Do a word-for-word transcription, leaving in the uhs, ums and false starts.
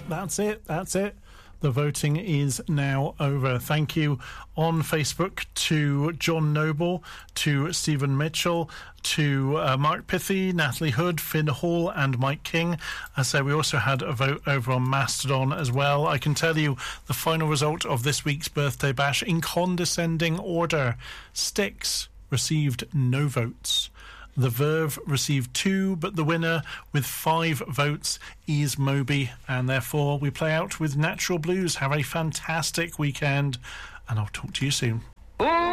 that's it. That's it. The voting is now over. Thank you on Facebook to John Noble, to Stephen Mitchell, to uh, Mark Pithy, Natalie Hood, Finn Hall and Mike King. I say we also had a vote over on Mastodon as well. I can tell you the final result of this week's Birthday Bash in condescending order. Styx received no votes. The Verve received two, but the winner with five votes is Moby, and therefore we play out with Natural Blues. Have a fantastic weekend, and I'll talk to you soon.